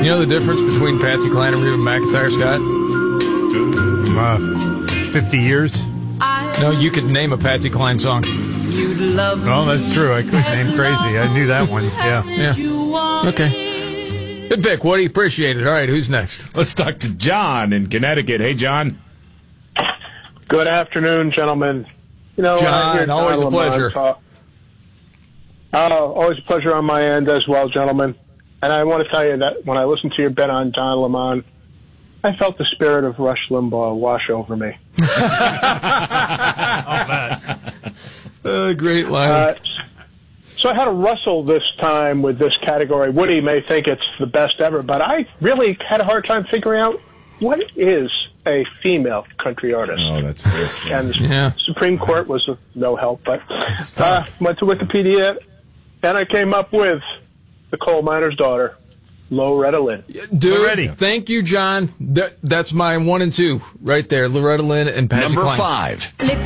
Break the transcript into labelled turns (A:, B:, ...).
A: You know the difference between Patsy Cline and Reba McEntire, Scott?
B: 50 years?
A: No, you could name a Patsy Cline song.
B: Oh, that's true. I could name Crazy. I knew that one. Yeah.
A: Okay. Good pick, Woody. Appreciate it. All right, who's next?
C: Let's talk to John in Connecticut. Hey, John.
D: Good afternoon, gentlemen.
A: John, always a pleasure.
D: Always a pleasure on my end as well, gentlemen. And I want to tell you that when I listened to your bet on Don Lemon, I felt the spirit of Rush Limbaugh wash over me.
A: Great line.
D: So I had to wrestle this time with this category. Woody may think it's the best ever, but I really had a hard time figuring out what is a female country artist.
C: Oh, that's fair.
D: And the Supreme Court was of no help, but went to Wikipedia, and I came up with the coal miner's daughter, Loretta Lynn.
A: Dude, thank you, John. That's my 1 and 2 right there. Loretta Lynn and Patsy Cline.
E: Number 5.